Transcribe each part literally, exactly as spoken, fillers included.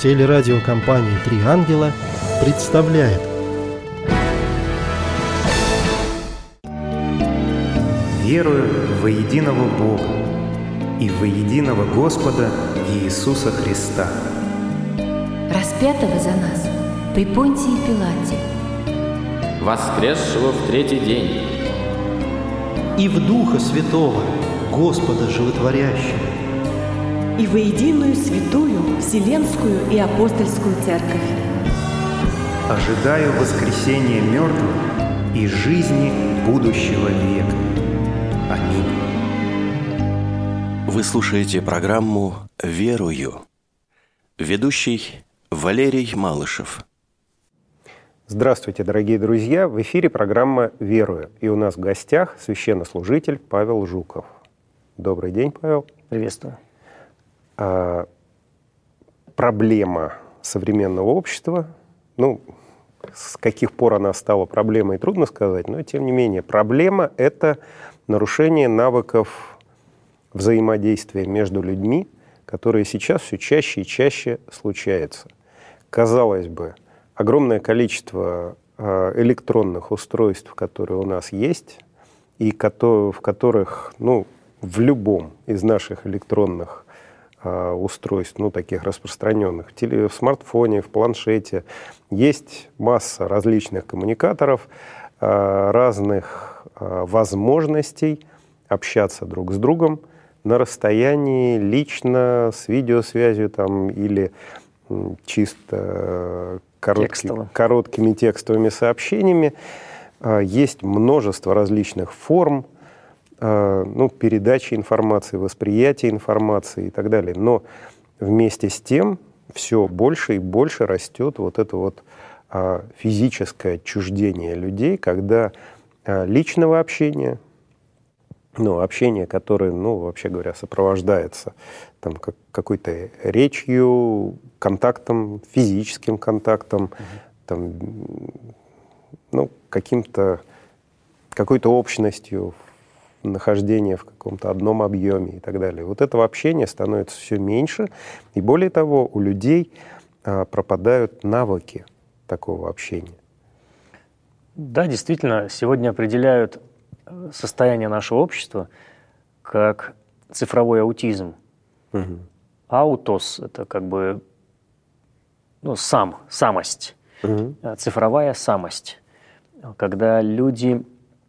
Телерадиокомпания «Три ангела» представляет. Верую во единого Бога и во единого Господа Иисуса Христа, распятого за нас при Понтии Пилате, воскресшего в третий день, и в Духа Святого, Господа Животворящего, и во единую святую Вселенскую и Апостольскую Церковь. ожидаю воскресения мертвых и жизни будущего века. Аминь. Вы слушаете программу «Верую». Ведущий Валерий Малышев. Здравствуйте, дорогие друзья! В эфире программа «Верую». И у нас в гостях священнослужитель Павел Жуков. Добрый день, Павел. Приветствую. А, проблема современного общества, ну, с каких пор она стала проблемой, трудно сказать, но тем не менее, проблема – это нарушение навыков взаимодействия между людьми, которые сейчас все чаще и чаще случаются. Казалось бы, огромное количество электронных устройств, которые у нас есть, и в которых, ну, в любом из наших электронных устройств, ну, таких распространенных, в смартфоне, в планшете, есть масса различных коммуникаторов, разных возможностей общаться друг с другом на расстоянии, лично, с видеосвязью там, или чисто коротки, короткими текстовыми сообщениями. Есть множество различных форм, ну, передачи информации, восприятия информации и так далее. Но вместе с тем все больше и больше растет вот это вот а, физическое отчуждение людей, когда а, личного общения, ну, общение, которое, ну, вообще говоря, сопровождается там, как, какой-то речью, контактом, физическим контактом, mm-hmm. там, ну, каким-то, какой-то общностью, нахождение в каком-то одном объеме и так далее. Вот этого общения становится все меньше, и более того, у людей а, пропадают навыки такого общения. Да, действительно, сегодня определяют состояние нашего общества как цифровой аутизм. Угу. Аутос — это как бы, ну, сам, самость, угу. Цифровая самость, когда люди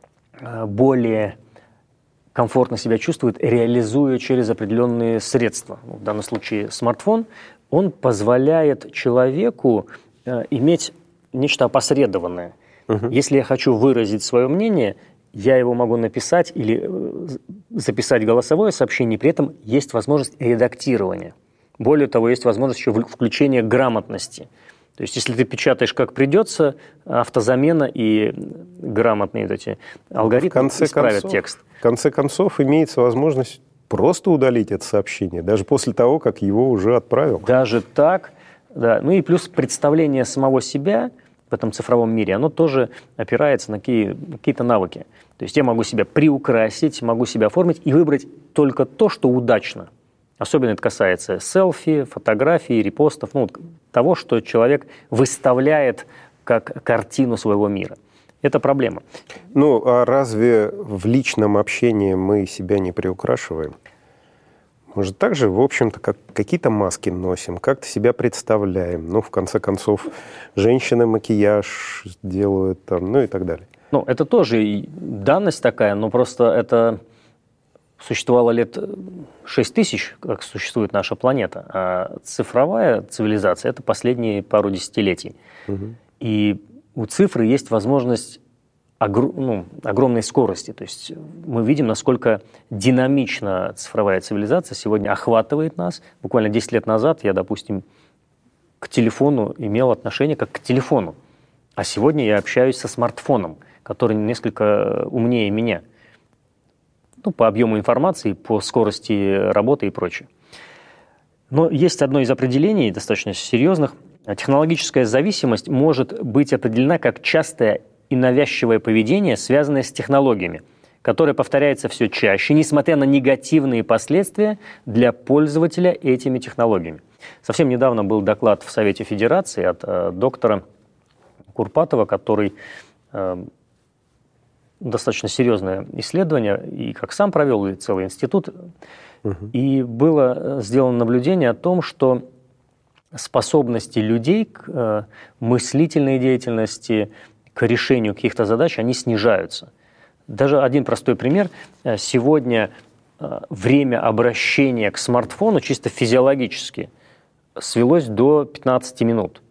более комфортно себя чувствует, реализуя через определенные средства. В данном случае смартфон, он позволяет человеку э, иметь нечто опосредованное. Uh-huh. Если я хочу выразить свое мнение, я его могу написать или э, записать голосовое сообщение, при этом есть возможность редактирования. Более того, есть возможность еще включения грамотности. То есть, если ты печатаешь как придется, автозамена и грамотные вот эти алгоритмы исправят концов, текст. В конце концов, имеется возможность просто удалить это сообщение, даже после того, как его уже отправил. Даже так, да. Ну и плюс представление самого себя в этом цифровом мире, оно тоже опирается на какие, какие-то навыки. То есть я могу себя приукрасить, могу себя оформить и выбрать только то, что удачно. Особенно это касается селфи, фотографий, репостов, ну, того, что человек выставляет как картину своего мира. Это проблема. Ну, а разве в личном общении мы себя не приукрашиваем? Мы же также, в общем-то, как какие-то маски носим, как-то себя представляем. Ну, в конце концов, женщины макияж делают, там, ну и так далее. Ну, это тоже данность такая, но просто это существовало лет шесть тысяч, как существует наша планета, а цифровая цивилизация – это последние пару десятилетий. Угу. И у цифры есть возможность огр- ну, огромной скорости. То есть мы видим, насколько динамично цифровая цивилизация сегодня охватывает нас. Буквально десять лет назад я, допустим, к телефону имел отношение как к телефону. А сегодня я общаюсь со смартфоном, который несколько умнее меня. Ну, по объему информации, по скорости работы и прочее. Но есть одно из определений, достаточно серьезных. Технологическая зависимость может быть определена как частое и навязчивое поведение, связанное с технологиями, которое повторяется все чаще, несмотря на негативные последствия для пользователя этими технологиями. Совсем недавно был доклад в Совете Федерации от э, доктора Курпатова, который э, достаточно серьезное исследование, и как сам провел, и целый институт. Угу. И было сделано наблюдение о том, что способности людей к э, мыслительной деятельности, к решению каких-то задач, они снижаются. Даже один простой пример. Сегодня э, время обращения к смартфону чисто физиологически свелось до пятнадцати минут.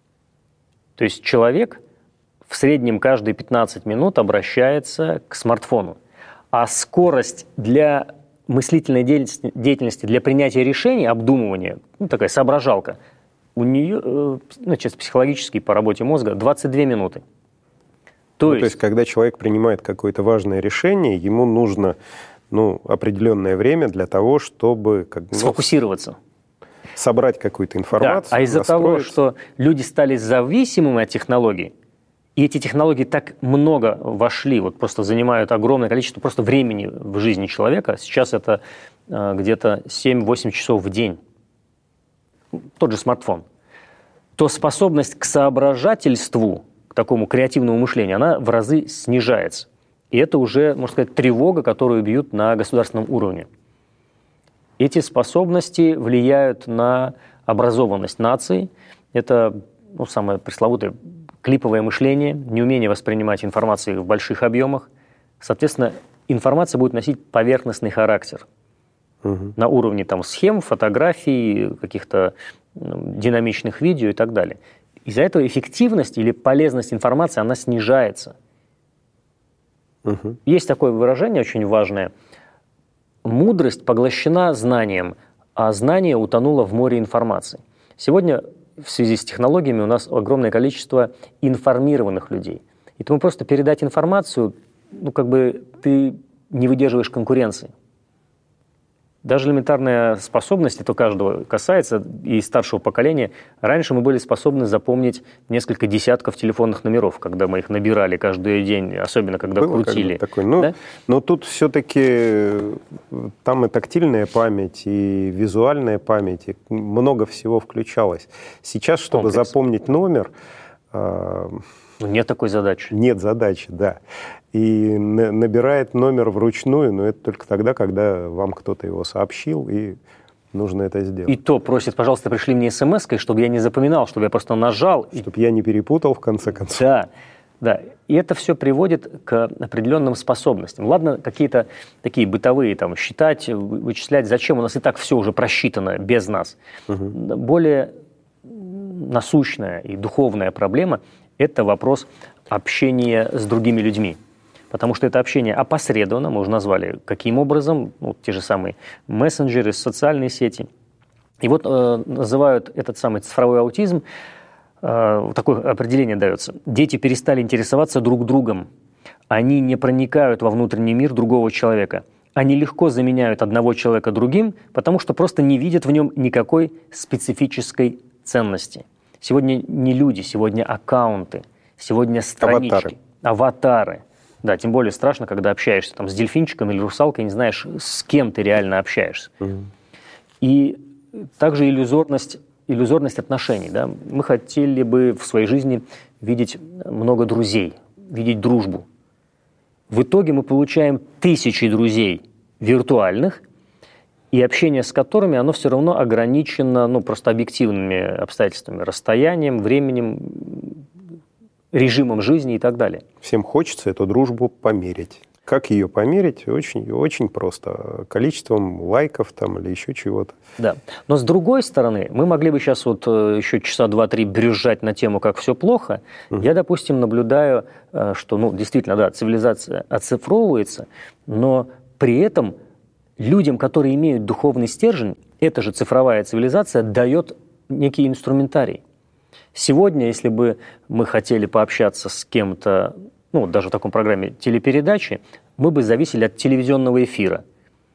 То есть человек в среднем каждые пятнадцать минут обращается к смартфону. А скорость для мыслительной деятельности, для принятия решений, обдумывания, ну, такая соображалка, у нее, значит, психологически по работе мозга двадцать две минуты. То, ну, есть... то есть, когда человек принимает какое-то важное решение, ему нужно, ну, определенное время для того, чтобы... Как, ну, сфокусироваться. Собрать какую-то информацию. Да, а из-за того, что люди стали зависимыми от технологий, и эти технологии так много вошли, вот просто занимают огромное количество просто времени в жизни человека, сейчас это э, где-то семь-восемь часов в день, тот же смартфон, то способность к соображательству, к такому креативному мышлению, она в разы снижается. И это уже, можно сказать, тревога, которую бьют на государственном уровне. Эти способности влияют на образованность нации. Это, ну, самое пресловутое клиповое мышление, неумение воспринимать информацию в больших объемах. Соответственно, информация будет носить поверхностный характер. Угу. На уровне там, схем, фотографий, каких-то ну, динамичных видео и так далее. Из-за этого эффективность или полезность информации, она снижается. Угу. Есть такое выражение очень важное. Мудрость поглощена знанием, а знание утонуло в море информации. Сегодня в связи с технологиями у нас огромное количество информированных людей. И тому просто передать информацию, ну, как бы ты не выдерживаешь конкуренции. Даже элементарная способность, это каждого касается, и старшего поколения. Раньше мы были способны запомнить несколько десятков телефонных номеров, когда мы их набирали каждый день, особенно когда Было крутили. Такое. Ну, да? Но тут все-таки там и тактильная память, и визуальная память, и много всего включалось. Сейчас, чтобы Комплекс. запомнить номер... Нет такой задачи. Нет задачи, да. И набирает номер вручную, но это только тогда, когда вам кто-то его сообщил, и нужно это сделать. И то просит, пожалуйста, пришли мне смс-кой, чтобы я не запоминал, чтобы я просто нажал. Чтобы я не перепутал, в конце концов. Да, да. И это все приводит к определенным способностям. Ладно, какие-то такие бытовые, там, считать, вычислять, зачем? У нас и так все уже просчитано без нас. Угу. Более насущная и духовная проблема – это вопрос общения с другими людьми. Потому что это общение опосредованно, мы уже назвали, каким образом, ну, те же самые мессенджеры, социальные сети. И вот э, называют этот самый цифровой аутизм, э, такое определение дается. Дети перестали интересоваться друг другом. Они не проникают во внутренний мир другого человека. Они легко заменяют одного человека другим, потому что просто не видят в нем никакой специфической ценности. Сегодня не люди, сегодня аккаунты, сегодня странички, аватары. аватары. Да, тем более страшно, когда общаешься там, с дельфинчиком или русалкой, не знаешь, с кем ты реально общаешься. Угу. И также иллюзорность, иллюзорность отношений. Да? Мы хотели бы в своей жизни видеть много друзей, видеть дружбу. В итоге мы получаем тысячи друзей виртуальных, и общение с которыми, оно все равно ограничено, ну, просто объективными обстоятельствами, расстоянием, временем, режимом жизни и так далее. Всем хочется эту дружбу померить. Как ее померить? Очень, очень просто. Количеством лайков там или еще чего-то. Да. Но с другой стороны, мы могли бы сейчас вот еще часа два-три брюзжать на тему, как все плохо. Угу. Я, допустим, наблюдаю, что, ну, действительно, да, цивилизация оцифровывается, но при этом людям, которые имеют духовный стержень, эта же цифровая цивилизация дает некий инструментарий. Сегодня, если бы мы хотели пообщаться с кем-то, ну, даже в таком программе телепередачи, мы бы зависели от телевизионного эфира.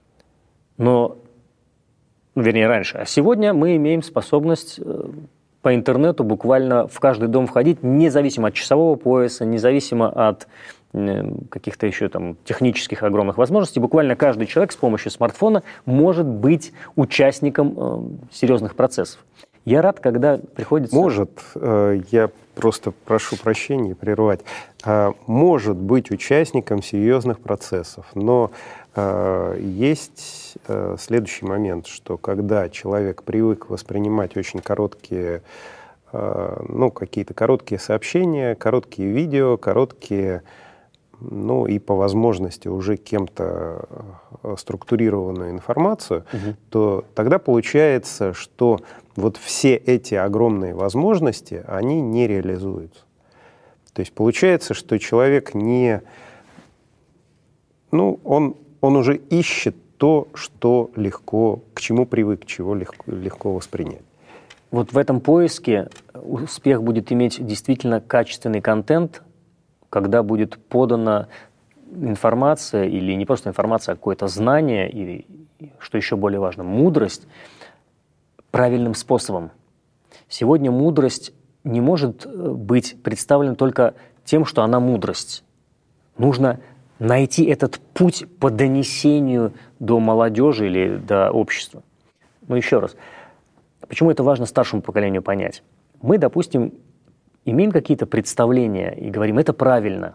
Но, ну, вернее, раньше. А сегодня мы имеем способность по интернету буквально в каждый дом входить, независимо от часового пояса, независимо от каких-то еще там технических огромных возможностей. Буквально каждый человек с помощью смартфона может быть участником э, серьезных процессов. Я рад, когда приходится... Может, э, я просто прошу прощения прервать, э, может быть участником серьезных процессов, но э, есть э, следующий момент, что когда человек привык воспринимать очень короткие, э, ну, какие-то короткие сообщения, короткие видео, короткие... ну и по возможности уже кем-то структурированную информацию, угу. то тогда получается, что вот все эти огромные возможности, они не реализуются. То есть получается, что человек не... Ну, он, он уже ищет то, что легко, к чему привык, чего легко, легко воспринять. Вот в этом поиске успех будет иметь действительно качественный контент, когда будет подана информация, или не просто информация, а какое-то знание, или, что еще более важно, мудрость, правильным способом. Сегодня мудрость не может быть представлена только тем, что она мудрость. Нужно найти этот путь по донесению до молодежи или до общества. Ну, еще раз, почему это важно старшему поколению понять? Мы, допустим, имеем какие-то представления и говорим, это правильно.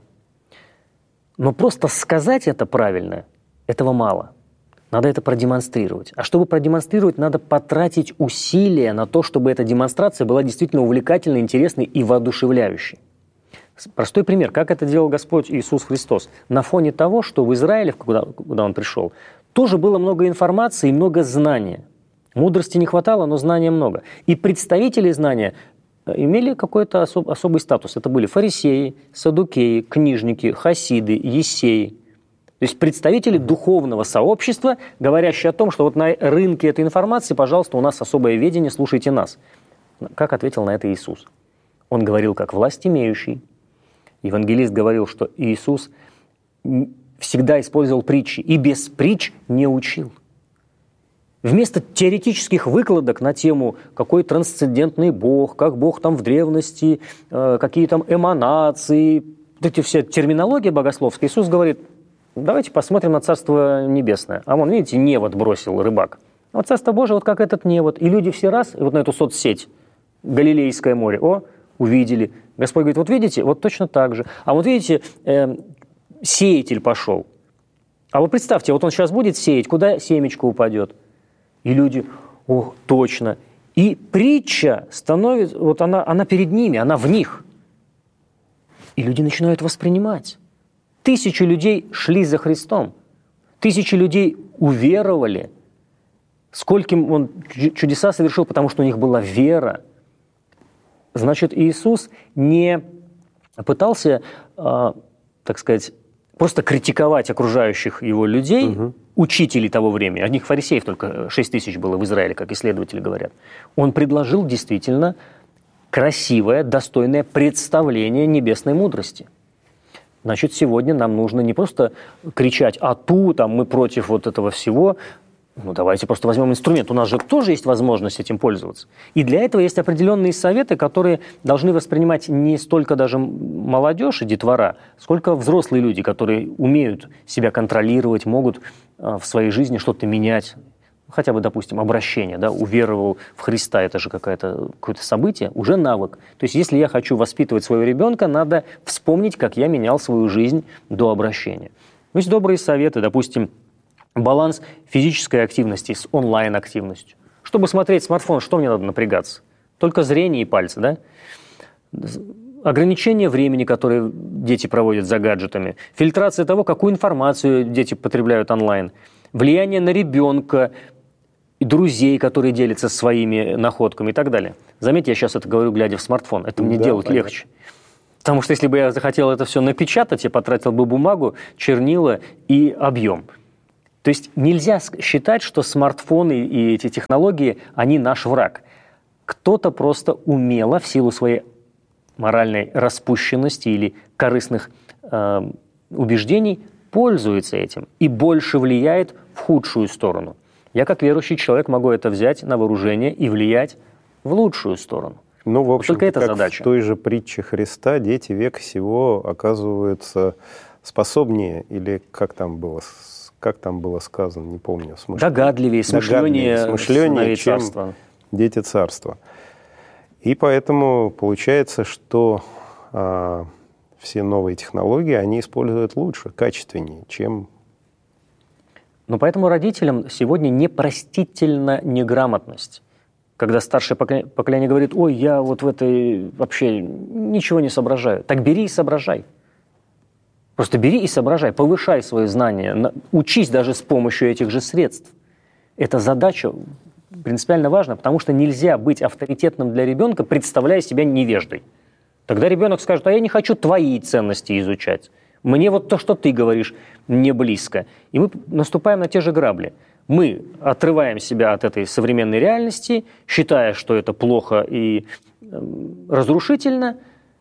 Но просто сказать это правильно, этого мало. Надо это продемонстрировать. А чтобы продемонстрировать, надо потратить усилия на то, чтобы эта демонстрация была действительно увлекательной, интересной и воодушевляющей. Простой пример, как это делал Господь Иисус Христос. На фоне того, что в Израиле, куда, куда Он пришел, тоже было много информации и много знания. Мудрости не хватало, но знания много. И представители знания имели какой-то особ, особый статус. Это были фарисеи, саддукеи, книжники, хасиды, ессеи. То есть представители духовного сообщества, говорящие о том, что вот на рынке этой информации, пожалуйста, у нас особое ведение, слушайте нас. Как ответил на это Иисус? Он говорил как власть имеющий. Евангелист говорил, что Иисус всегда использовал притчи и без притч не учил. Вместо теоретических выкладок на тему, какой трансцендентный Бог, как Бог там в древности, э, какие там эманации, вот эти все терминологии богословские, Иисус говорит, давайте посмотрим на Царство Небесное. А вон, видите, невод бросил рыбак. А вот Царство Божие вот как этот невод. И люди все раз, и вот на эту соцсеть, Галилейское море, о, увидели. Господь говорит, вот видите, вот точно так же. А вот видите, э, сеятель пошел. А вот представьте, вот он сейчас будет сеять, куда семечко упадет? И люди, о, точно. И притча становится, вот она, она перед ними, она в них. И люди начинают воспринимать. Тысячи людей шли за Христом. Тысячи людей уверовали. Скольким Он чудеса совершил, потому что у них была вера. Значит, Иисус не пытался, э, так сказать, просто критиковать окружающих его людей, угу. учителей того времени. Одних фарисеев только шесть тысяч было в Израиле, как исследователи говорят. Он предложил действительно красивое, достойное представление небесной мудрости. Значит, сегодня нам нужно не просто кричать «ату», там, мы против вот этого всего. Ну, давайте просто возьмем инструмент. У нас же тоже есть возможность этим пользоваться. И для этого есть определенные советы, которые должны воспринимать не столько даже молодежь и детвора, сколько взрослые люди, которые умеют себя контролировать, могут в своей жизни что-то менять. Хотя бы, допустим, обращение, да, уверовал в Христа, это же какое-то, какое-то событие, уже навык. То есть если я хочу воспитывать своего ребенка, надо вспомнить, как я менял свою жизнь до обращения. Есть добрые советы, допустим, баланс физической активности с онлайн-активностью. Чтобы смотреть смартфон, что мне надо напрягаться? Только зрение и пальцы, да? Ограничение времени, которое дети проводят за гаджетами. Фильтрация того, какую информацию дети потребляют онлайн. Влияние на ребенка, друзей, которые делятся своими находками и так далее. Заметьте, я сейчас это говорю, глядя в смартфон. Это мне да, делать понятно. Легче. Потому что если бы я захотел это все напечатать, я потратил бы бумагу, чернила и объем. То есть нельзя считать, что смартфоны и эти технологии, они наш враг. Кто-то просто умело в силу своей моральной распущенности или корыстных э, убеждений пользуется этим и больше влияет в худшую сторону. Я как верующий человек могу это взять на вооружение и влиять в лучшую сторону. Ну, в общем, только это как задача. В той же притче Христа дети века сего оказываются способнее, или как там было, как там было сказано, не помню. Смыш... Догадливее, смышленнее, смышленнее, чем царства. Дети царства. И поэтому получается, что а, все новые технологии они используют лучше, качественнее, чем... Но поэтому родителям сегодня непростительна неграмотность. Когда старшее поколение говорит: ой, я вот в этой вообще ничего не соображаю. Так бери и соображай. Просто бери и соображай, повышай свои знания, учись даже с помощью этих же средств. Эта задача принципиально важна, потому что нельзя быть авторитетным для ребенка, представляя себя невеждой. Тогда ребенок скажет: а я не хочу твои ценности изучать. Мне вот то, что ты говоришь, не близко. И мы наступаем на те же грабли. Мы отрываем себя от этой современной реальности, считая, что это плохо и э, разрушительно,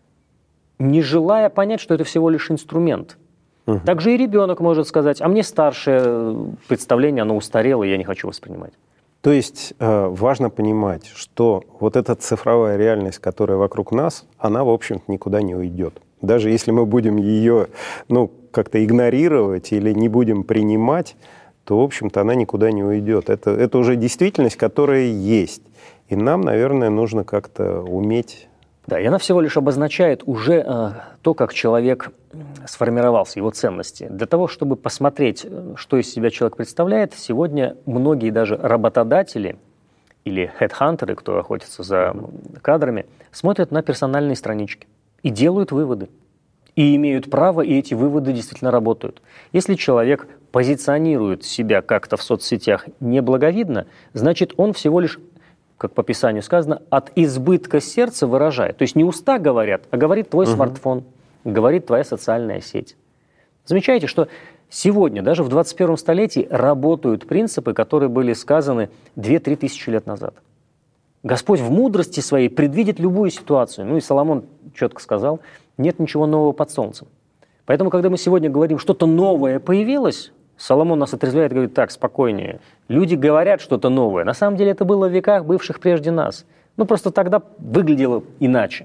не желая понять, что это всего лишь инструмент. Угу. Также и ребенок может сказать: а мне старшее представление, оно устарело, и я не хочу воспринимать. То есть э, важно понимать, что вот эта цифровая реальность, которая вокруг нас, она, в общем-то, никуда не уйдет. Даже если мы будем ее, ну, как-то игнорировать или не будем принимать, то, в общем-то, она никуда не уйдет. Это, это уже действительность, которая есть. И нам, наверное, нужно как-то уметь... Да, и она всего лишь обозначает уже э, то, как человек сформировался, его ценности. Для того, чтобы посмотреть, что из себя человек представляет, сегодня многие даже работодатели или хедхантеры, кто охотится за кадрами, смотрят на персональные странички и делают выводы. И имеют право, и эти выводы действительно работают. Если человек позиционирует себя как-то в соцсетях неблаговидно, значит, он всего лишь, как по Писанию сказано, от избытка сердца выражает. То есть не уста говорят, а говорит твой угу. смартфон, говорит твоя социальная сеть. Замечаете, что сегодня, даже в двадцать первом столетии, работают принципы, которые были сказаны две-три тысячи лет назад. Господь в мудрости своей предвидит любую ситуацию. Ну и Соломон четко сказал: нет ничего нового под солнцем. Поэтому, когда мы сегодня говорим, что-то новое появилось, Соломон нас отрезвляет и говорит: так, спокойнее. Люди говорят что-то новое. На самом деле это было в веках, бывших прежде нас. Ну просто тогда выглядело иначе.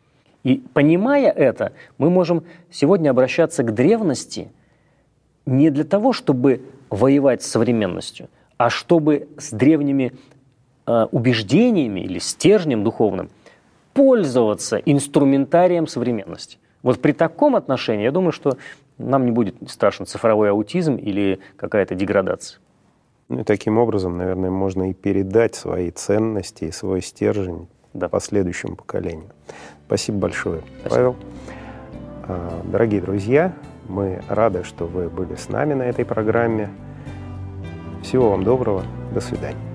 И понимая это, мы можем сегодня обращаться к древности не для того, чтобы воевать с современностью, а чтобы с древними э, убеждениями или стержнем духовным пользоваться инструментарием современности. Вот при таком отношении, я думаю, что нам не будет страшен цифровой аутизм или какая-то деградация. Ну и таким образом, наверное, можно и передать свои ценности и свой стержень да. последующему поколению. Спасибо большое, Спасибо. Павел. Дорогие друзья, мы рады, что вы были с нами на этой программе. Всего вам доброго. До свидания.